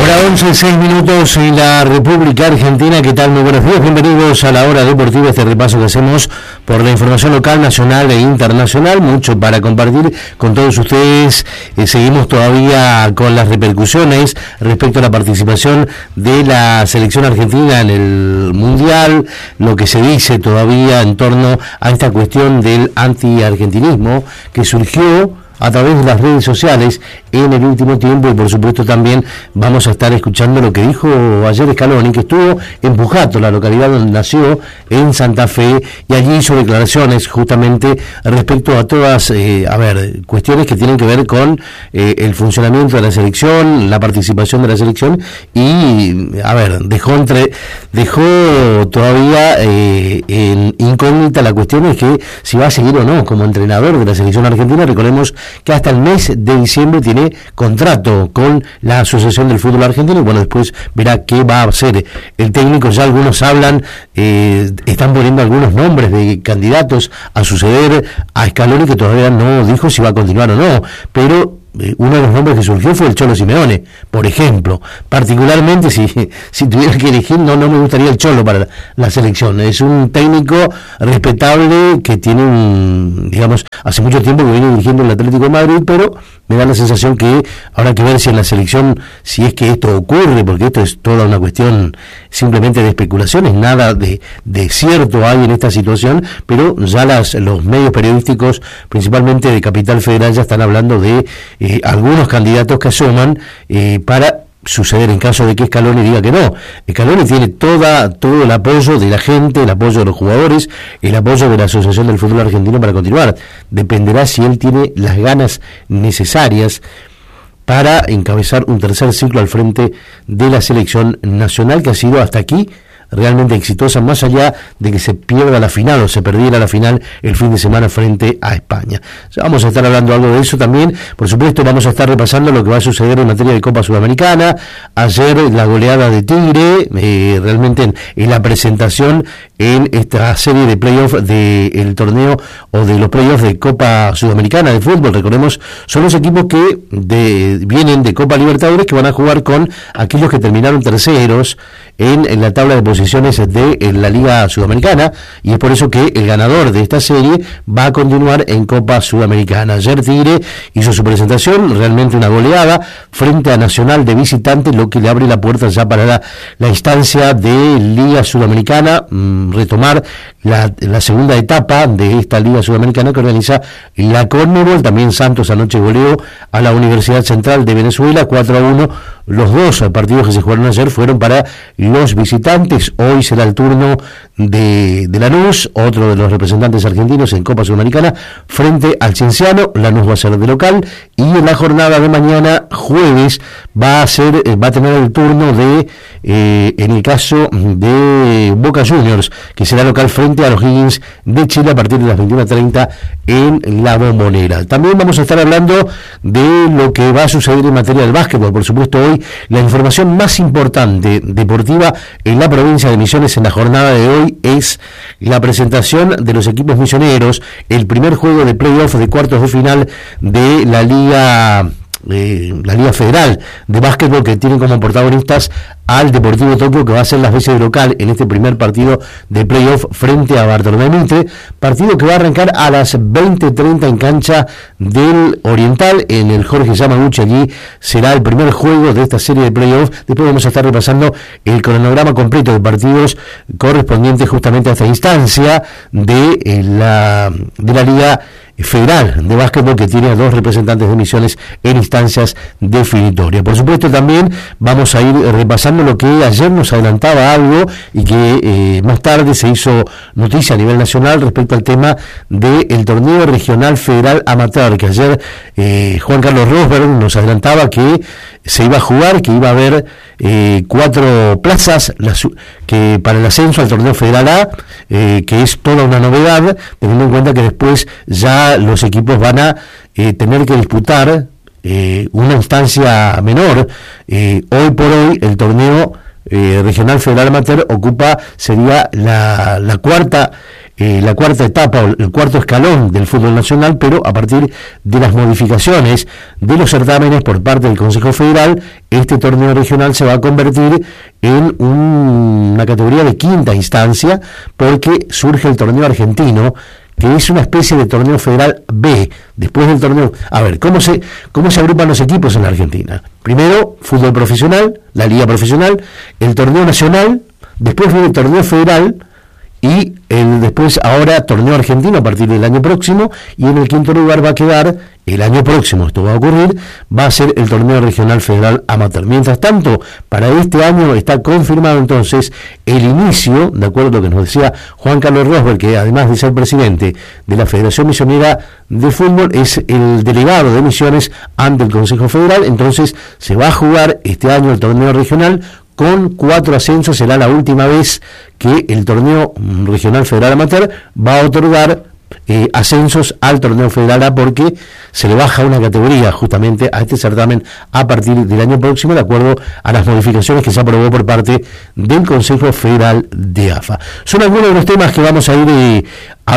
Hora 11, 6 minutos en la República Argentina. ¿Qué tal? Muy buenos días. Bienvenidos a la Hora Deportiva, este repaso que hacemos por la información local, nacional e internacional. Mucho para compartir con todos ustedes. Seguimos todavía con las repercusiones respecto a la participación de la selección argentina en el Mundial, lo que se dice todavía en torno a esta cuestión del anti-argentinismo que surgió a través de las redes sociales en el último tiempo, y por supuesto también vamos a estar escuchando lo que dijo ayer Scaloni, que estuvo en Pujato, la localidad donde nació, en Santa Fe, y allí hizo declaraciones justamente respecto a todas, cuestiones que tienen que ver con el funcionamiento de la selección, la participación de la selección, y dejó todavía en incógnita la cuestión es que si va a seguir o no como entrenador de la selección argentina. Recordemos que hasta el mes de diciembre tiene contrato con la Asociación del Fútbol Argentino, y bueno, después verá qué va a hacer el técnico. Ya algunos hablan, están poniendo algunos nombres de candidatos a suceder a Scaloni, que todavía no dijo si va a continuar o no, pero uno de los nombres que surgió fue el Cholo Simeone, por ejemplo. Particularmente, si tuviera que elegir, no me gustaría el Cholo para la selección. Es un técnico respetable que tiene hace mucho tiempo que viene dirigiendo el Atlético de Madrid, pero me da la sensación que habrá que ver si en la selección, si es que esto ocurre, porque esto es toda una cuestión simplemente de especulaciones, nada de cierto hay en esta situación, pero ya los medios periodísticos, principalmente de Capital Federal, ya están hablando de algunos candidatos que asoman para suceder en caso de que Scaloni diga que no. Scaloni tiene todo el apoyo de la gente, el apoyo de los jugadores, el apoyo de la Asociación del Fútbol Argentino para continuar. Dependerá si él tiene las ganas necesarias para encabezar un tercer ciclo al frente de la selección nacional, que ha sido hasta aquí realmente exitosa, más allá de que se pierda la final o se perdiera la final el fin de semana frente a España. Ya vamos a estar hablando algo de eso también. Por supuesto, vamos a estar repasando lo que va a suceder en materia de Copa Sudamericana. Ayer la goleada de Tigre, realmente en la presentación en esta serie de playoffs del torneo o de los playoffs de Copa Sudamericana de fútbol. Recordemos, son los equipos que vienen de Copa Libertadores, que van a jugar con aquellos que terminaron terceros en la tabla de posiciones de la Liga Sudamericana, y es por eso que el ganador de esta serie va a continuar en Copa Sudamericana. Ayer Tigre hizo su presentación, realmente una goleada frente a Nacional de visitante, lo que le abre la puerta ya para la instancia de Liga Sudamericana, retomar la segunda etapa de esta Liga Sudamericana que organiza la Conmebol. También Santos anoche goleó a la Universidad Central de Venezuela 4-1. Los dos partidos que se jugaron ayer fueron para los visitantes. Hoy será el turno de Lanús, otro de los representantes argentinos en Copa Sudamericana, frente al Cienciano. Lanús va a ser de local, y en la jornada de mañana, jueves, va a tener el turno en el caso de Boca Juniors, que será local frente a los Higgins de Chile a partir de las 21:30 en la Bombonera. También vamos a estar hablando de lo que va a suceder en materia del básquetbol. Por supuesto, hoy la información más importante deportiva en la provincia de Misiones en la jornada de hoy es la presentación de los equipos misioneros, el primer juego de playoff de cuartos de final de la Liga Federal de Básquetbol, que tienen como protagonistas al Deportivo Tokio, que va a ser las veces de local en este primer partido de playoff frente a Bartolomé Mitre, partido que va a arrancar a las 20:30 en cancha del Oriental, en el Jorge Yamaguchi. Allí será el primer juego de esta serie de playoff. Después vamos a estar repasando el cronograma completo de partidos correspondientes justamente a esta instancia de la Liga Federal de Básquetbol, que tiene a dos representantes de Misiones en instancias definitorias. Por supuesto, también vamos a ir repasando lo que ayer nos adelantaba algo y que más tarde se hizo noticia a nivel nacional respecto al tema del torneo regional federal amateur, que ayer Juan Carlos Rosberg nos adelantaba que se iba a jugar, que iba a haber 4 plazas que para el ascenso al torneo federal A, que es toda una novedad, teniendo en cuenta que después ya los equipos van a tener que disputar una instancia menor. Hoy por hoy el torneo regional federal amateur sería la cuarta la cuarta etapa o el cuarto escalón del fútbol nacional, pero a partir de las modificaciones de los certámenes por parte del Consejo Federal, este torneo regional se va a convertir en una categoría de quinta instancia, porque surge el torneo argentino, que es una especie de torneo federal B, después del torneo. A ver, ¿cómo se agrupan los equipos en la Argentina? Primero, fútbol profesional, la liga profesional, el torneo nacional, después viene el torneo federal, y después ahora torneo argentino a partir del año próximo, y en el quinto lugar va a quedar, el año próximo esto va a ocurrir, va a ser el torneo regional federal amateur. Mientras tanto, para este año está confirmado entonces el inicio, de acuerdo a lo que nos decía Juan Carlos Rosberg, que además de ser presidente de la Federación Misionera de Fútbol, es el delegado de Misiones ante el Consejo Federal. Entonces se va a jugar este año el torneo regional con 4 ascensos. Será la última vez que el torneo regional federal amateur va a otorgar ascensos al torneo federal A, porque se le baja una categoría justamente a este certamen a partir del año próximo, de acuerdo a las modificaciones que se aprobó por parte del Consejo Federal de AFA. Son algunos de los temas que vamos a ir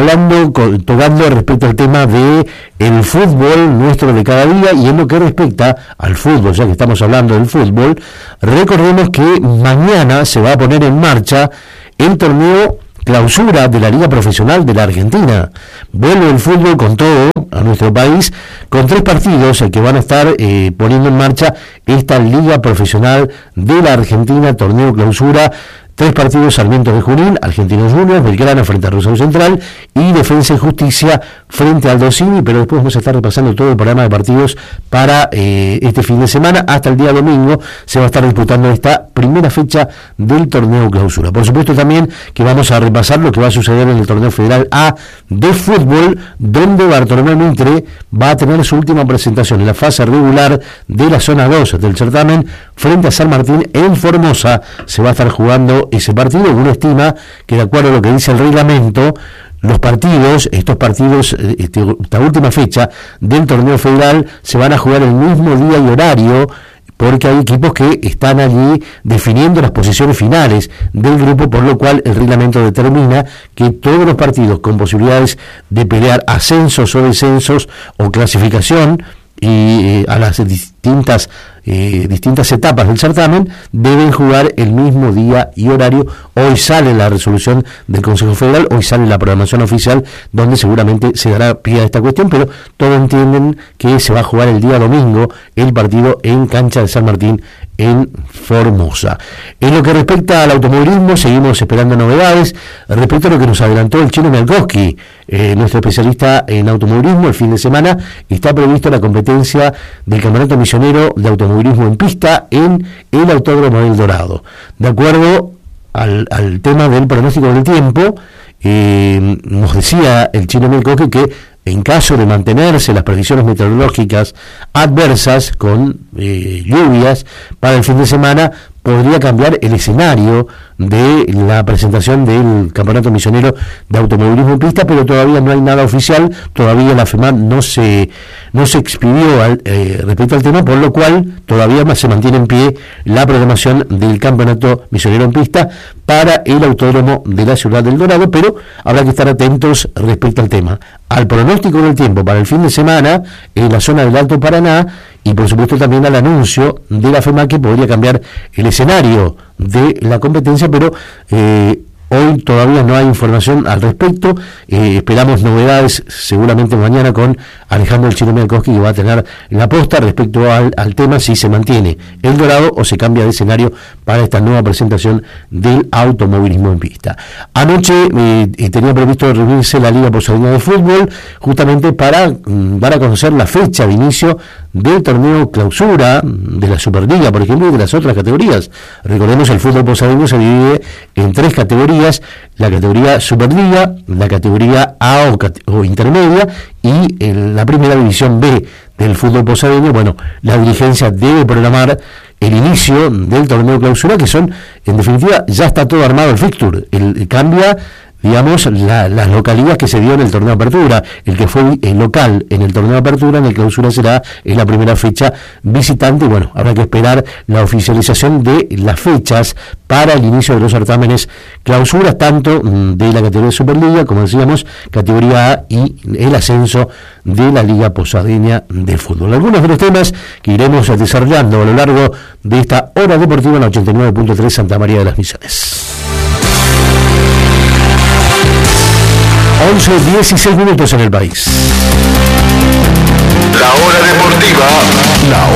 tocando respecto al tema de el fútbol nuestro de cada día. Y en lo que respecta al fútbol, ya que estamos hablando del fútbol, recordemos que mañana se va a poner en marcha el torneo clausura de la Liga Profesional de la Argentina. Vuelve el fútbol con todo a nuestro país, con 3 partidos que van a estar poniendo en marcha esta Liga Profesional de la Argentina, torneo clausura. 3 partidos: Sarmiento de Junín, Argentinos Juniors, Belgrano frente a Rosario Central y Defensa y Justicia frente al Aldosivi. Pero después vamos a estar repasando todo el programa de partidos para este fin de semana. Hasta el día domingo se va a estar disputando esta primera fecha del torneo clausura. Por supuesto también que vamos a repasar lo que va a suceder en el torneo federal A de fútbol, donde Bartolomé Mitre va a tener su última presentación en la fase regular de la zona 2 del certamen frente a San Martín en Formosa. Se va a estar jugando ese partido. Uno estima que, de acuerdo a lo que dice el reglamento, estos partidos, esta última fecha del torneo federal, se van a jugar el mismo día y horario, porque hay equipos que están allí definiendo las posiciones finales del grupo, por lo cual el reglamento determina que todos los partidos con posibilidades de pelear ascensos o descensos o clasificación y a las distintas etapas del certamen deben jugar el mismo día y horario. Hoy sale la resolución del Consejo Federal, hoy sale la programación oficial, donde seguramente se dará pie a esta cuestión, pero todos entienden que se va a jugar el día domingo el partido en cancha de San Martín en Formosa. En lo que respecta al automovilismo, seguimos esperando novedades respecto a lo que nos adelantó el Chino Mialkowski, nuestro especialista en automovilismo. El fin de semana está previsto la competencia del Campeonato Misionero de Automovilismo en pista en el Autódromo del Dorado. De acuerdo al tema del pronóstico del tiempo, nos decía el Chino Mialkowski que en caso de mantenerse las predicciones meteorológicas adversas con lluvias para el fin de semana, podría cambiar el escenario de la presentación del Campeonato Misionero de Automovilismo en pista, pero todavía no hay nada oficial. Todavía la FEMAT no se expidió respecto al tema, por lo cual todavía más se mantiene en pie la programación del Campeonato Misionero en pista para el Autódromo de la Ciudad del Dorado, pero habrá que estar atentos respecto al tema, al pronóstico del tiempo para el fin de semana en la zona del Alto Paraná, y por supuesto también al anuncio de la FEMAT que podría cambiar el escenario de la competencia, pero hoy todavía no hay información al respecto. Esperamos novedades seguramente mañana con Alejandro el Chino Mialkowski, que va a tener la posta respecto al tema, si se mantiene el Dorado o se cambia de escenario para esta nueva presentación del automovilismo en pista. Anoche tenía previsto reunirse la Liga Posadeña de Fútbol justamente para dar a conocer la fecha de inicio del torneo clausura de la Superliga, por ejemplo, y de las otras categorías. Recordemos, el fútbol posadeño se divide en 3 categorías: la categoría Superliga, la categoría A o intermedia, y la primera división B del fútbol posadeño. Bueno, la dirigencia debe programar el inicio del torneo clausura, que son, en definitiva, ya está todo armado el fixture. Cambia digamos, las localidades que se dio en el torneo de apertura. El que fue el local en el torneo de apertura, en el clausura será en la primera fecha visitante. Bueno, habrá que esperar la oficialización de las fechas para el inicio de los certámenes clausuras, tanto de la categoría de Superliga, como decíamos, categoría A, y el ascenso de la Liga Posadeña de Fútbol. Algunos de los temas que iremos desarrollando a lo largo de esta hora deportiva en la 89.3 Santa María de las Misiones. 11:16 en el país. La hora deportiva. La